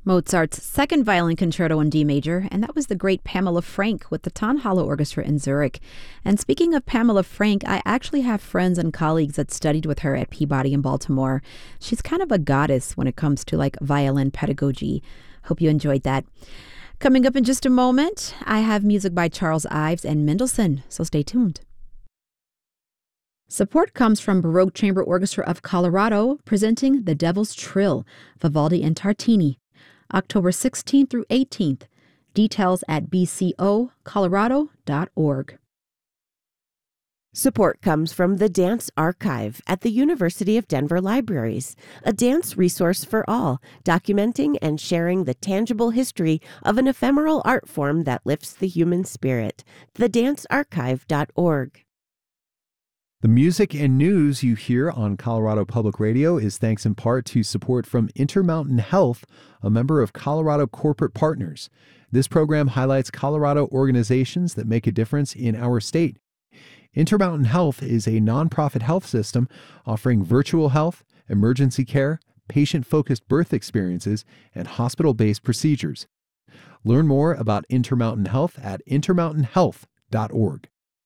Mozart's second violin concerto in D major, and that was the great Pamela Frank with the Tonhalle Orchestra in Zurich. And speaking of Pamela Frank, I actually have friends and colleagues that studied with her at Peabody in Baltimore. She's kind of a goddess when it comes to violin pedagogy. Hope you enjoyed that. Coming up in just a moment, I have music by Charles Ives and Mendelssohn, so stay tuned. Support comes from Baroque Chamber Orchestra of Colorado, presenting The Devil's Trill, Vivaldi and Tartini, October 16th through 18th. Details at bcocolorado.org. Support comes from the Dance Archive at the University of Denver Libraries, a dance resource for all, documenting and sharing the tangible history of an ephemeral art form that lifts the human spirit. thedancearchive.org. The music and news you hear on Colorado Public Radio is thanks in part to support from Intermountain Health, a member of Colorado Corporate Partners. This program highlights Colorado organizations that make a difference in our state. Intermountain Health is a nonprofit health system offering virtual health, emergency care, patient-focused birth experiences, and hospital-based procedures. Learn more about Intermountain Health at intermountainhealth.org.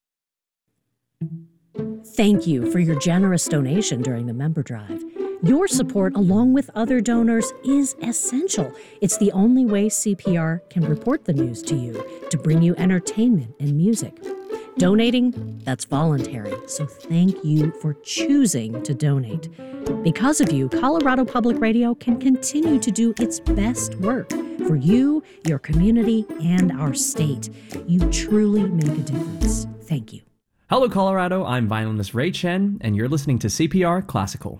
Thank you for your generous donation during the member drive. Your support, along with other donors, is essential. It's the only way CPR can report the news to you, to bring you entertainment and music. Donating, that's voluntary, so thank you for choosing to donate. Because of you, Colorado Public Radio can continue to do its best work for you, your community, and our state. You truly make a difference. Thank you. Hello, Colorado. I'm violinist Ray Chen, and you're listening to CPR Classical.